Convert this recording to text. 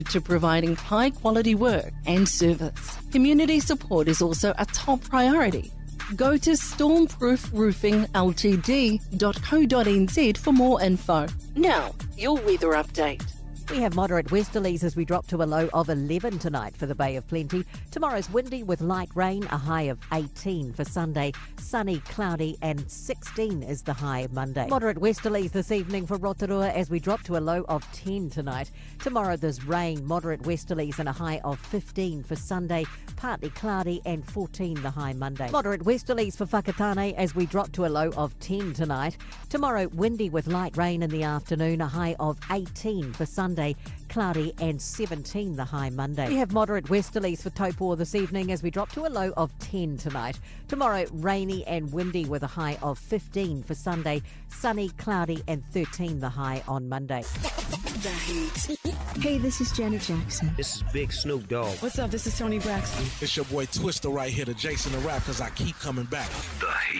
to providing high-quality work and service. Community support is also a top priority. Go to stormproofroofingltd.co.nz for more info. Now, your weather update. We have moderate westerlies as we drop to a low of 11 tonight for the Bay of Plenty. Tomorrow's windy with light rain, a high of 18 for Sunday. Sunny, cloudy and 16 is the high Monday. Moderate westerlies this evening for Rotorua as we drop to a low of 10 tonight. Tomorrow there's rain, moderate westerlies and a high of 15 for Sunday. Partly cloudy and 14 the high Monday. Moderate westerlies for Whakatane as we drop to a low of 10 tonight. Tomorrow windy with light rain in the afternoon, a high of 18 for Sunday. Cloudy and 17 the high Monday. We have moderate westerlies for Taupo this evening as we drop to a low of 10 tonight. Tomorrow rainy and windy with a high of 15 for Sunday. Sunny, cloudy and 13 the high on Monday. The Heat. Hey, this is Janet Jackson. This is Big Snoop Dogg. What's up? This is Tony Braxton. It's your boy Twister right here, the Jason the Rap, because I keep coming back. The Heat.